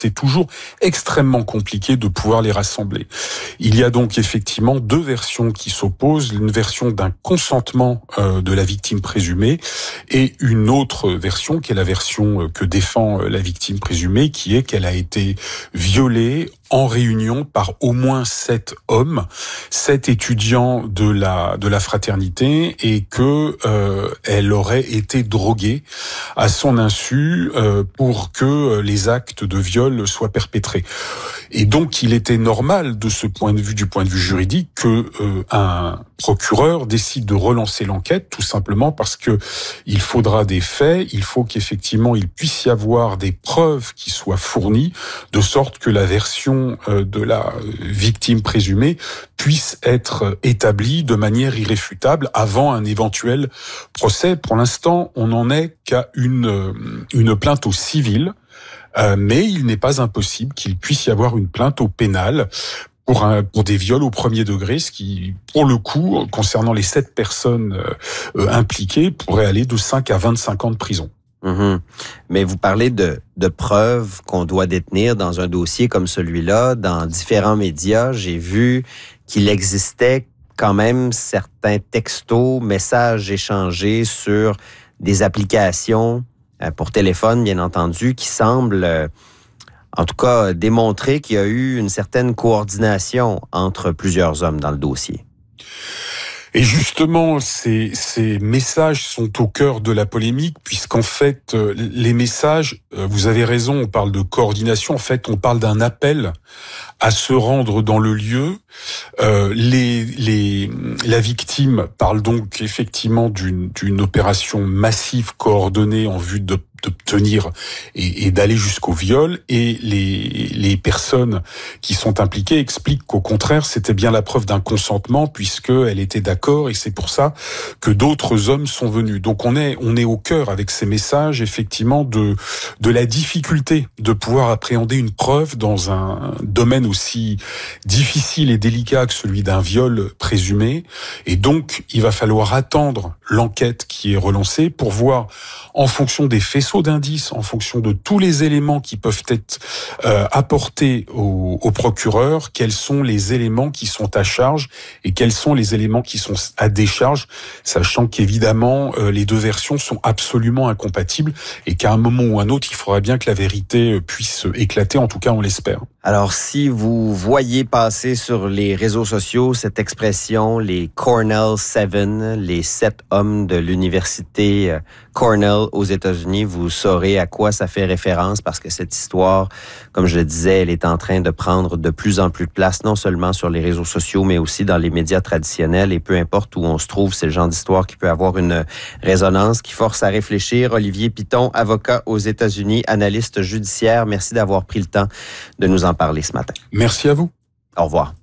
c'est toujours extrêmement compliqué de pouvoir les rassembler. Il y a donc effectivement deux versions qui s'opposent, une version d'un consentement de la victime présumée et une autre version qui est la version que défend la victime présumée, qui est qu'elle a été violée en réunion par au moins 7 hommes, 7 étudiants de la fraternité, et que elle aurait été droguée à son insu pour que les actes de viol soient perpétrés. Et donc il était normal de ce point de vue, du point de vue juridique, que un procureur décide de relancer l'enquête, tout simplement parce que il faudra des faits, il faut qu'effectivement il puisse y avoir des preuves qui soient fournies, de sorte que la version de la victime présumée puisse être établie de manière irréfutable avant un éventuel procès. Pour l'instant, on n'en est qu'à une plainte au civil, mais il n'est pas impossible qu'il puisse y avoir une plainte au pénal pour des viols au premier degré, ce qui, pour le coup, concernant les 7 personnes impliquées, pourrait aller de 5 à 25 ans de prison. Mmh. Mais vous parlez de preuves qu'on doit détenir dans un dossier comme celui-là. Dans différents médias, j'ai vu qu'il existait quand même certains textos, messages échangés sur des applications pour téléphone, bien entendu, qui semblent, en tout cas, démontrer qu'il y a eu une certaine coordination entre plusieurs hommes dans le dossier. Et justement, ces messages sont au cœur de la polémique, puisqu'en fait, les messages, vous avez raison, on parle de coordination, en fait, on parle d'un appel à se rendre dans le lieu. La victime parle donc effectivement d'une opération massive coordonnée en vue d'obtenir et d'aller jusqu'au viol, et les personnes qui sont impliquées expliquent qu'au contraire c'était bien la preuve d'un consentement, puisqu'elle était d'accord, et c'est pour ça que d'autres hommes sont venus. Donc on est au cœur avec ces messages effectivement de la difficulté de pouvoir appréhender une preuve dans un domaine aussi difficile et délicat que celui d'un viol présumé, et donc il va falloir attendre l'enquête qui est relancée pour voir, en fonction des faisceaux d'indices, en fonction de tous les éléments qui peuvent être apportés au procureur, quels sont les éléments qui sont à charge et quels sont les éléments qui sont à décharge, sachant qu'évidemment les deux versions sont absolument incompatibles et qu'à un moment ou un autre, il faudra bien que la vérité puisse éclater, en tout cas on l'espère. Alors, si vous voyez passer sur les réseaux sociaux cette expression, les Cornell 7, les 7 hommes de l'université Cornell aux États-Unis, vous saurez à quoi ça fait référence, parce que cette histoire, comme je le disais, elle est en train de prendre de plus en plus de place, non seulement sur les réseaux sociaux, mais aussi dans les médias traditionnels. Et peu importe où on se trouve, c'est le genre d'histoire qui peut avoir une résonance, qui force à réfléchir. Olivier Piton, avocat aux États-Unis, analyste judiciaire, merci d'avoir pris le temps de nous en parler ce matin. Merci à vous. Au revoir.